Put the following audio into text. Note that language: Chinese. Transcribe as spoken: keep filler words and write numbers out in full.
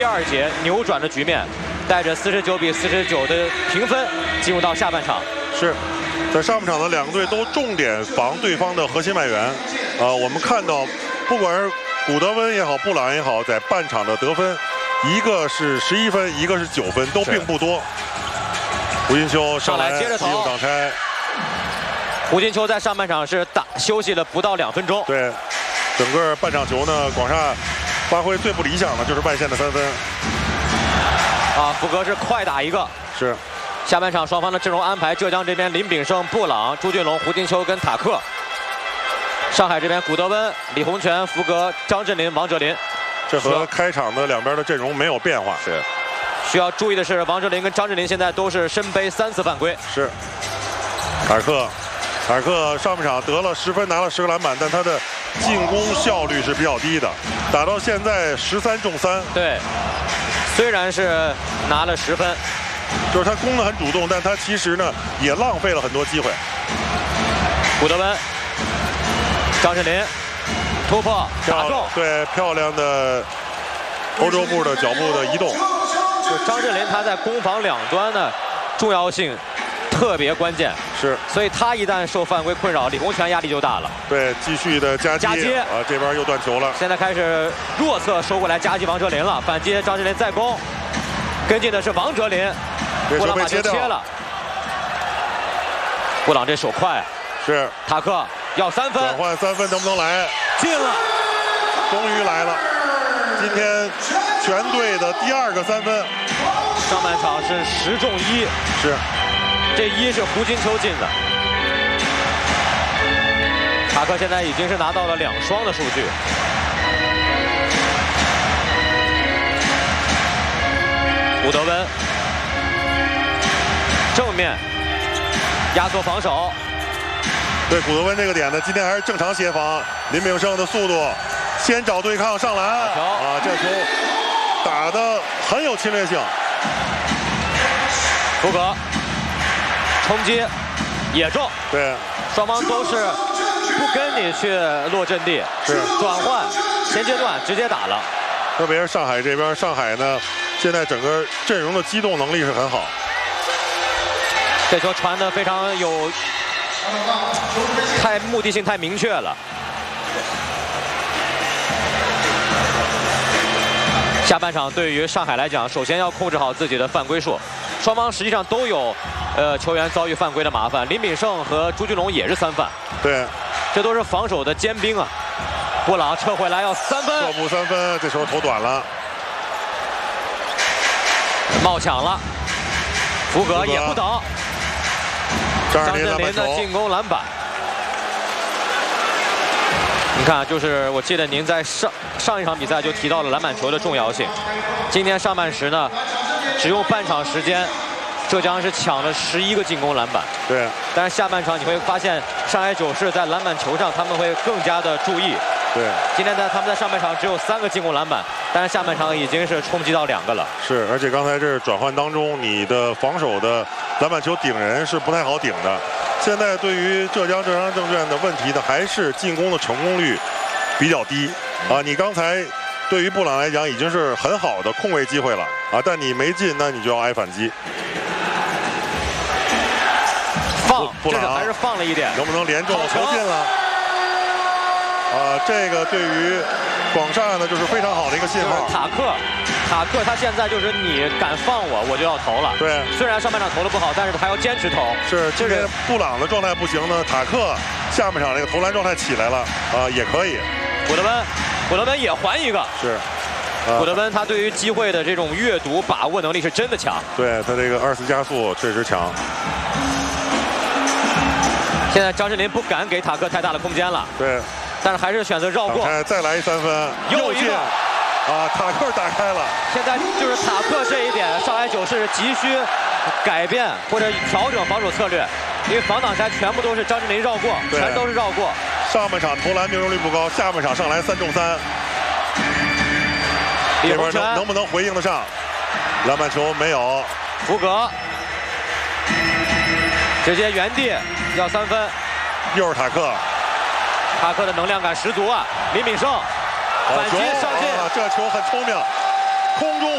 第二节扭转的局面，带着四十九比四十九的平分进入到下半场。 是在上半场的两个队都重点防对方的核心外援。呃，我们看到，不管是古德温也好，布朗也好，在半场的得分，一个是十一分，一个是九分，都并不多。胡金秋上来接着投， 利用挡拆。 胡金秋在上半场是打休息了不到两分钟。 对，整个半场球呢，广厦发挥最不理想的就是外线的三分。 啊，福格是快打一个。 是。 下半场双方的阵容安排，浙江这边林炳胜、布朗、朱俊龙、胡金秋跟塔克。上海这边古德温、李洪权、福格、张镇麟、王哲林。 这和开场的两边的阵容没有变化。 是。需要注意的是，王哲林跟张镇麟现在都是身背三次犯规。 是。塔克。塔克上半场得了十分，拿了十个篮板，但他的进攻效率是比较低的，打到现在十三中三。 对，虽然是拿了十分， 就是他攻得很主动，但他其实呢也浪费了很多机会。 古德温、张镇麟突破打中， 对，漂亮的欧洲步的脚步的移动。 就张镇麟他在攻防两端的重要性特别关键。 是， 所以他一旦受犯规困扰，李洪权压力就大了。 对，继续的夹击， 夹击啊，这边又断球了。 现在开始弱侧收过来夹击王哲林了，反击张镇麟再攻，跟进的是王哲林，布朗把球切了。布朗这手快啊！ 是， 塔克要三分， 转换三分能不能来？ 进了， 终于来了。今天全队的第二个三分。 上半场是十中一。 是。 这一是胡金秋进的，塔克现在已经是拿到了两双的数据。古德温正面压缩防守， 对古德温这个点呢，今天还是正常协防。林炳胜的速度，先找对抗上篮啊，这球打得很有侵略性。 福格。冲击也中， 对， 双方都是不跟你去落阵地， 是转换前阶段直接打了。 特别是上海这边，上海呢现在整个阵容的机动能力是很好。 这球传的非常有，太目的性太明确了。下半场对于上海来讲，首先要控制好自己的犯规数。双方实际上都有，呃，球员遭遇犯规的麻烦。林炳胜和朱俊龙也是三犯。 对， 这都是防守的尖兵啊。布朗撤回来要三分， 错步三分，这时候投短了， 冒抢了。福格也不等。 张镇麟的进攻篮板。你看，就是我记得您在上上一场比赛就提到了篮板球的重要性。今天上半时呢，只用半场时间，浙江是抢了十一个进攻篮板。 对。 但是下半场你会发现，上海九世在篮板球上他们会更加的注意。 对。 今天在他们在上半场只有三个进攻篮板，但是下半场已经是冲击到两个了。 是，而且刚才这转换当中，你的防守的篮板球顶人是不太好顶的。现在对于浙江浙商证券的问题呢，还是进攻的成功率比较低啊。你刚才对于布朗来讲已经是很好的空位机会了啊，但你没进，那你就要挨反击。 放，布朗还是放了一点， 能不能连中投进了？啊，这个对于广厦呢就是非常好的一个信号。 塔克，塔克他现在就是你敢放我，我就要投了。 对， 虽然上半场投的不好，但是他要坚持投。 是，今天布朗的状态不行呢，塔克下半场这个投篮状态起来了啊，也可以。 古德温，古德温也还一个。 是， 啊、古德温他对于机会的这种阅读把握能力是真的强。 对他这个二次加速确实强。 现在张镇麟不敢给塔克太大的空间了。 对。 但是还是选择绕过， 再来一三分， 又一个啊！塔克打开了。 现在就是塔克这一点，上海九世急需改变或者调整防守策略，因为防挡拆全部都是张镇麟绕过，全都是绕过。 上半场投篮命中率不高，下半场上来三中三。这边能能不能回应得上？篮板球没有。 福格直接原地要三分， 又是塔克。 塔克的能量感十足啊！林炳胜反击上进， 这球很聪明，空中。